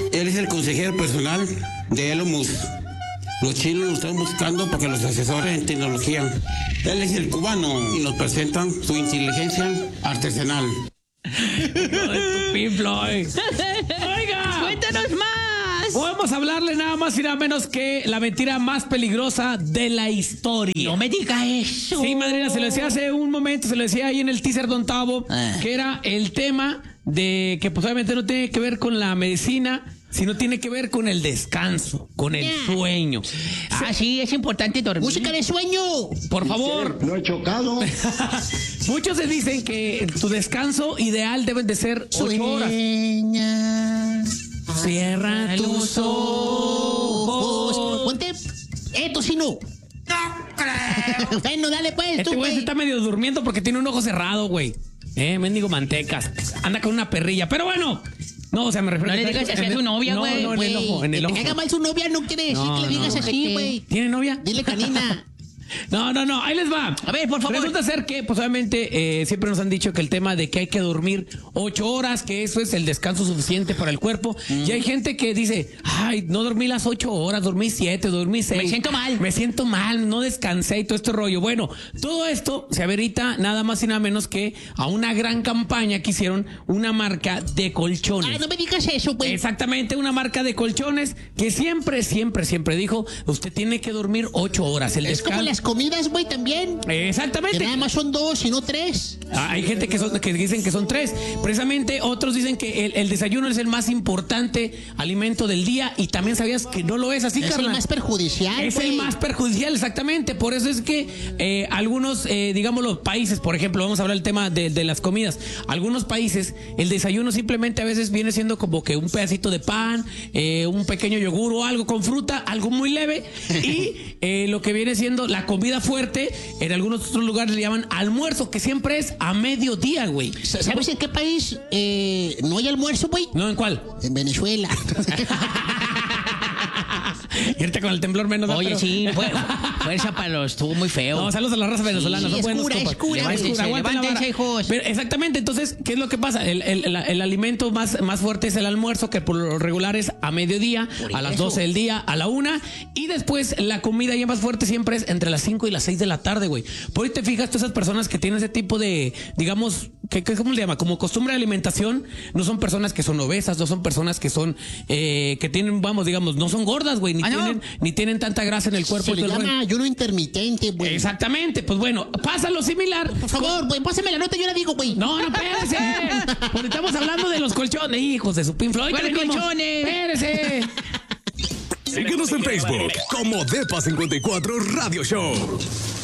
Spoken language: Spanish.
Él es el consejero personal de Elon Musk. Los chinos lo están buscando para que los asesore en tecnología. Él es el cubano y nos presentan su inteligencia artesanal. Pink Floyd. Oiga, ¡Cuéntanos más! podemos hablarle nada más y nada menos que la mentira más peligrosa de la historia. No me diga eso. Sí, madrina, se lo decía hace un momento, se lo decía ahí en el teaser Don Tavo, que era el tema de que pues obviamente no tiene que ver con la medicina, sino tiene que ver con el descanso, con el sueño. Ah, sí, es importante dormir. ¡Música de sueño! Por favor. Lo he chocado. Muchos se dicen que tu descanso ideal deben de ser 8 horas. Sueña. Cierra tus ojos. Ponte. Tocino. Bueno, dale pues, Este tú, güey se está medio durmiendo porque tiene un ojo cerrado, güey. Mendigo mantecas. Anda con una perrilla. Pero bueno. No, o sea, me refiero No le digas así a tu novia, güey. No, en el ojo, en el ojo. Que te caiga mal su novia no quiere decir No, que le digas no. así, güey. ¿Tiene novia? Dile canina. No, ahí les va. A ver, por favor. Resulta ser que, pues obviamente, siempre nos han dicho que el tema de que hay que dormir 8 horas, que eso es el descanso suficiente para el cuerpo. Y hay gente que dice, ay, no dormí las 8 horas, dormí 7, dormí 6. Me siento mal. Me siento mal, no descansé y todo este rollo. Bueno, todo esto se amerita nada más y nada menos que a una gran campaña que hicieron una marca de colchones. Ah, no me digas eso, güey. Exactamente, una marca de colchones que siempre dijo, usted tiene que dormir 8 horas. El Es como descanso. las comidas, güey, también. Que Exactamente. nada más son 2 y no 3. Hay gente que dicen que son 3. Precisamente otros dicen que el desayuno es el más importante alimento del día y también sabías que no lo es así, Es carnal. el más perjudicial, Es güey. el más perjudicial, exactamente. Por eso es que algunos, digamos, los países, por ejemplo, vamos a hablar del tema de las comidas. Algunos países, el desayuno simplemente a veces viene siendo como que un pedacito de pan, un pequeño yogur o algo con fruta, algo muy leve. Y lo que viene siendo la comida fuerte, en algunos otros lugares le llaman almuerzo, que siempre es a mediodía, güey. ¿Sabes en qué país no hay almuerzo, güey? ¿No? ¿En cuál? En Venezuela. Y ahorita con el temblor menos. Oye, pero- sí, fuerza para los... Estuvo muy feo. No, saludos a la raza venezolana, Sí, son es buenos cura, compas. es cura. Levántense, aguanten la vara. levántense, hijos. Pero exactamente, entonces, ¿qué es lo que pasa? El alimento más fuerte es el almuerzo, que por lo regular es a mediodía, a las 12 del día, a la 1, y después la comida ya más fuerte siempre es entre las 5 y las 6 de la tarde, güey. Por ahí te fijas, todas esas personas que tienen ese tipo de, digamos, ¿cómo le llama? Como costumbre de alimentación, no son personas que son obesas, no son personas que son, que tienen, vamos, digamos, no son gordas, güey, ¿no? ni tienen tanta grasa en el cuerpo. Se y le todo el rollo. llama ayuno intermitente, güey. Exactamente, pues bueno, pasa lo similar. Por favor, güey, pásame la nota, yo la digo, güey. No, espérese. Porque estamos hablando de los colchones, hijos de su Pink Floyd. ¿Cuáles ¿Qué venimos? colchones? Espérese. Síguenos en Facebook como Depa54 Radio Show.